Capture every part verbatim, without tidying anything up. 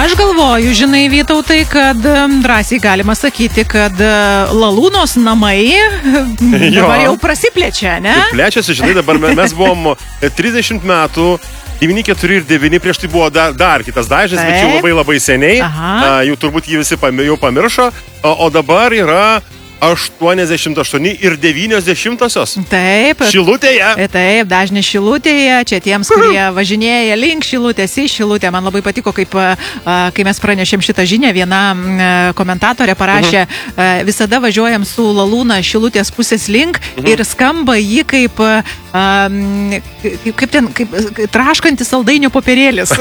aš galvoju, žinai, Vytautai, kad em, drąsiai galima sakyti, kad e, Lalūnos namai dabar jau prasiplečia, ne? Ir plečiasi, žinai, dabar me- mes buvom trisdešimt metų, devyni, keturi ir devyni, prieš tai buvo dar, dar kitas dažnis, bet čia Taip. labai labai seniai, Aha. a, jau turbūt jį visi pami- jau pamiršo, o, o dabar yra aštuoniasdešimt aštuoni ir devyniasdešimtosios. Taip. Šilutėje. E, Taip, dažnai Šilutėje, čia tiems, kurie važinėja link Šilutės, į Šilutę. Man labai patiko, kaip, a, kai mes pranešėm šitą žinią, viena m, komentatorė parašė, a, visada važiuojam su Lalūna Šilutės pusės link ir skamba jį kaip, a, m, kaip, kaip ten, kaip traškantis saldainių popierėlis.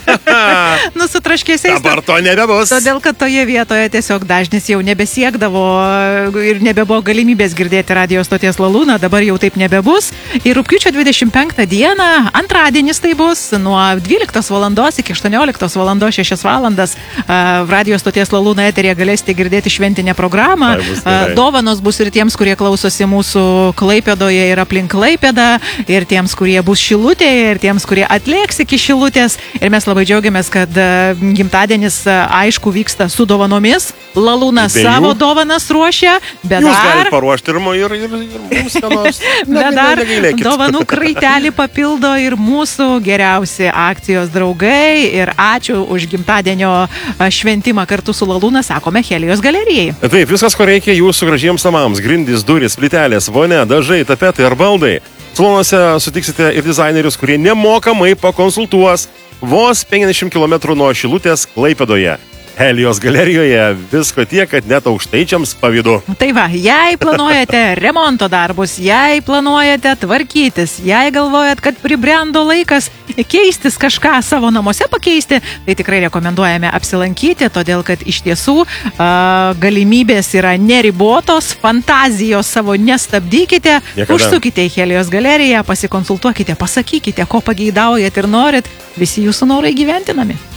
Nu, su traškėsiais. Dabar to nebebus. Todėl, kad toje vietoje tiesiog dažnis jau nebesiekdavo ir nebebuvo galimybės girdėti radijos stoties Lalūną, dabar jau taip nebebus. Ir rugpjūčio dvidešimt penktą dieną, antradienis tai bus, nuo dvyliktos valandos iki aštuonioliktos valandos šešias valandas uh, radijos stoties Lalūną eteryje galėsite girdėti šventinę programą. Tai bus Uh, gerai. dovanos bus ir tiems, kurie klausosi mūsų Klaipėdoje ir aplink Klaipėdą, ir tiems, kurie bus Šilutėje, ir tiems, kurie atlėks iki Šilutės. Ir mes labai džiaugiamės, kad uh, gimtadienis, uh, aišku, vyksta su dovanomis. Lalūnas Be jų. savo dovanas ruošia, bet Jūs dar, galite paruošti ir, mu- ir, ir, ir mums ką nors. bet dar Negailėkit. dovanų kraitelį papildo ir mūsų geriausi akcijos draugai. Ir ačiū už gimtadienio a, šventimą kartu su Lalūna, sakome, Helijos galerijai. Taip, viskas, ko reikia jūsų gražiems namams. Grindys, durys, plytelės, vonia, dažai, tapetai ar baldai. Salonuose sutiksite ir dizainerius, kurie nemokamai pakonsultuos vos penkiasdešimt kilometrų nuo Šilutės Klaipėdoje. Helijos galerijoje visko tiek, kad net aukštaičiams pavydu. Tai va, jei planuojate remonto darbus, jei planuojate tvarkytis, jei galvojat, kad pribrendo laikas keistis kažką savo namuose pakeisti, tai tikrai rekomenduojame apsilankyti, todėl kad iš tiesų a, galimybės yra neribotos, fantazijos savo nestabdykite, Niekada. užsukite į Helijos galeriją, pasikonsultuokite, pasakykite, ko pageidaujat ir norit, visi jūsų norai gyventinami.